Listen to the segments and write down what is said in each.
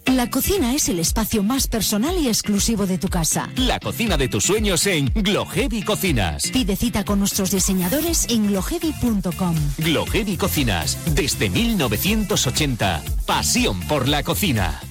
La cocina es el espacio más personal y exclusivo de tu casa. La cocina de tus sueños en Gloheavy Cocinas. Pide cita con nuestros diseñadores en gloheavy.com. Gloheavy Cocinas, desde 1980. Pasión por la cocina.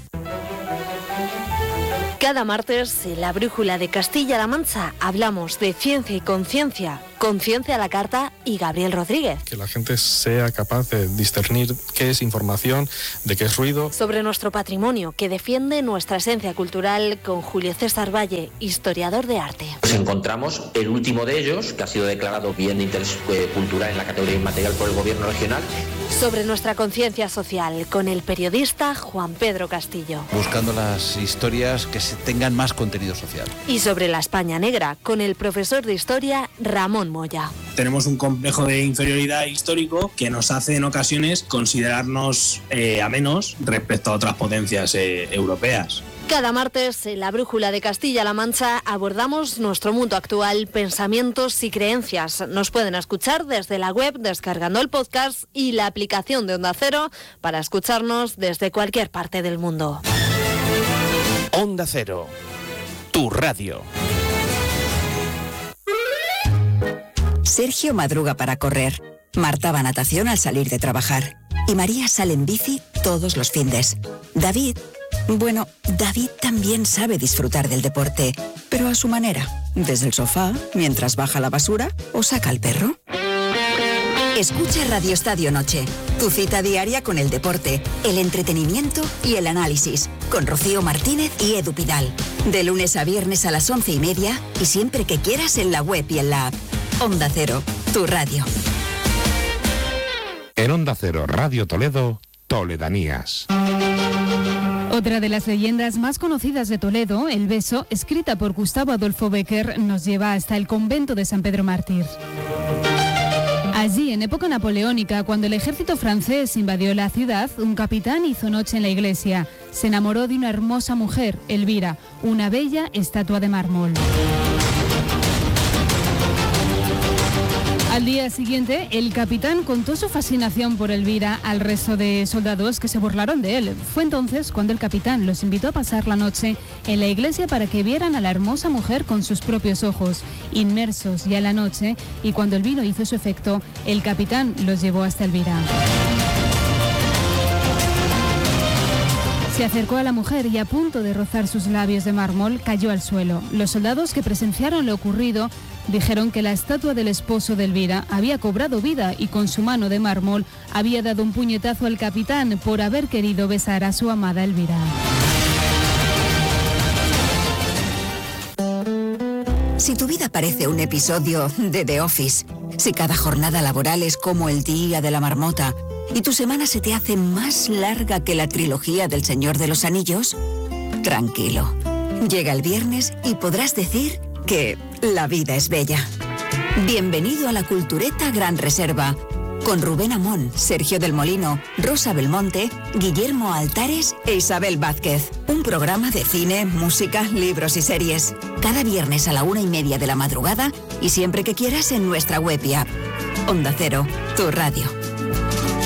Cada martes, en la Brújula de Castilla-La Mancha, hablamos de ciencia y conciencia, con Ciencia a la Carta y Gabriel Rodríguez. Que la gente sea capaz de discernir qué es información, de qué es ruido. Sobre nuestro patrimonio, que defiende nuestra esencia cultural, con Julio César Valle, historiador de arte. Nos encontramos el último de ellos, que ha sido declarado bien de interés cultural en la categoría inmaterial por el Gobierno regional. Sobre nuestra conciencia social, con el periodista Juan Pedro Castillo. Buscando las historias que tengan más contenido social. Y sobre la España negra, con el profesor de historia Ramón Moya. Tenemos un complejo de inferioridad histórico que nos hace en ocasiones considerarnos a menos respecto a otras potencias europeas. Cada martes, en la Brújula de Castilla-La Mancha, abordamos nuestro mundo actual, pensamientos y creencias. Nos pueden escuchar desde la web, descargando el podcast y la aplicación de Onda Cero para escucharnos desde cualquier parte del mundo. Onda Cero, tu radio. Sergio madruga para correr. Marta va a natación al salir de trabajar. Y María sale en bici todos los findes. David también sabe disfrutar del deporte, pero a su manera. Desde el sofá, mientras baja la basura o saca al perro. Escucha Radio Estadio Noche, tu cita diaria con el deporte, el entretenimiento y el análisis, con Rocío Martínez y Edu Pidal. De lunes a viernes a las 11:30 y siempre que quieras en la web y en la app. Onda Cero, tu radio. En Onda Cero, Radio Toledo, Toledanías. Otra de las leyendas más conocidas de Toledo, El Beso, escrita por Gustavo Adolfo Bécquer, nos lleva hasta el convento de San Pedro Mártir. Allí, en época napoleónica, cuando el ejército francés invadió la ciudad, un capitán hizo noche en la iglesia. Se enamoró de una hermosa mujer, Elvira, una bella estatua de mármol. Al día siguiente, el capitán contó su fascinación por Elvira al resto de soldados que se burlaron de él. Fue entonces cuando el capitán los invitó a pasar la noche en la iglesia para que vieran a la hermosa mujer con sus propios ojos, inmersos ya en la noche, y cuando el vino hizo su efecto, el capitán los llevó hasta Elvira. Se acercó a la mujer y, a punto de rozar sus labios de mármol, cayó al suelo. Los soldados que presenciaron lo ocurrido dijeron que la estatua del esposo de Elvira había cobrado vida y con su mano de mármol había dado un puñetazo al capitán por haber querido besar a su amada Elvira. Si tu vida parece un episodio de The Office, si cada jornada laboral es como el día de la marmota y tu semana se te hace más larga que la trilogía del Señor de los Anillos, tranquilo. Llega el viernes y podrás decir que la vida es bella. Bienvenido a la Cultureta Gran Reserva, con Rubén Amón, Sergio del Molino, Rosa Belmonte, Guillermo Altares e Isabel Vázquez. Un programa de cine, música, libros y series. Cada viernes a la 1:30 de la madrugada y siempre que quieras en nuestra web y app. Onda Cero, tu radio.